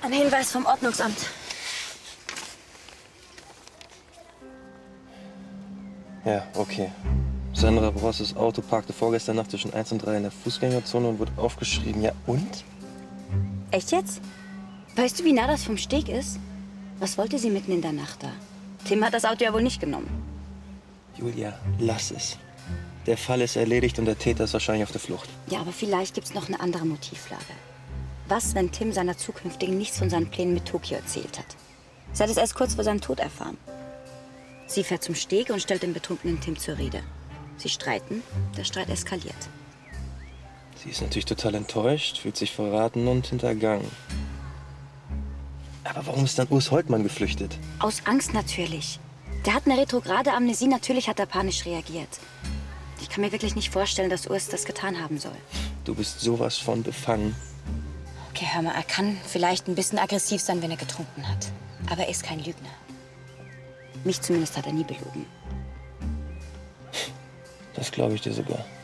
Ein Hinweis vom Ordnungsamt. Ja, okay. Sandra Brosses Auto parkte vorgestern Nacht zwischen 1 und 3 in der Fußgängerzone und wurde aufgeschrieben. Ja, und? Echt jetzt? Weißt du, wie nah das vom Steg ist? Was wollte sie mitten in der Nacht da? Tim hat das Auto ja wohl nicht genommen. Julia, lass es. Der Fall ist erledigt und der Täter ist wahrscheinlich auf der Flucht. Ja, aber vielleicht gibt's noch eine andere Motivlage. Was, wenn Tim seiner Zukünftigen nichts von seinen Plänen mit Tokio erzählt hat? Sie hat es erst kurz vor seinem Tod erfahren. Sie fährt zum Steg und stellt den betrunkenen Tim zur Rede. Sie streiten, der Streit eskaliert. Sie ist natürlich total enttäuscht, fühlt sich verraten und hintergangen. Aber warum ist dann Urs Holtmann geflüchtet? Aus Angst natürlich. Der hat eine retrograde Amnesie, natürlich hat er panisch reagiert. Ich kann mir wirklich nicht vorstellen, dass Urs das getan haben soll. Du bist sowas von befangen. Okay, hör mal, er kann vielleicht ein bisschen aggressiv sein, wenn er getrunken hat. Aber er ist kein Lügner. Mich zumindest hat er nie belogen. Das glaube ich dir sogar.